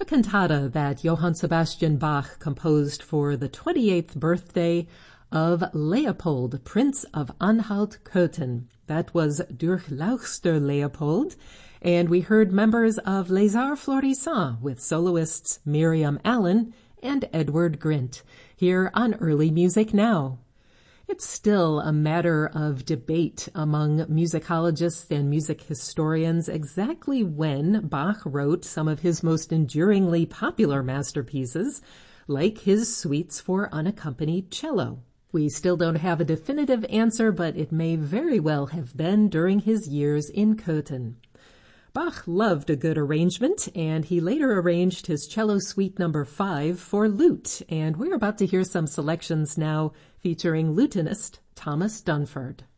a cantata that Johann Sebastian Bach composed for the 28th birthday of Leopold, Prince of Anhalt-Köthen. That was Durchlauchster Leopold, and we heard members of Les Arts Florissants with soloists Miriam Allen and Edward Grint here on Early Music Now. It's still a matter of debate among musicologists and music historians exactly when Bach wrote some of his most enduringly popular masterpieces, like his suites for unaccompanied cello. We still don't have a definitive answer, but it may very well have been during his years in Köthen. Bach loved a good arrangement, and he later arranged his cello suite number 5 for lute, and we're about to hear some selections now featuring lutenist Thomas Dunford.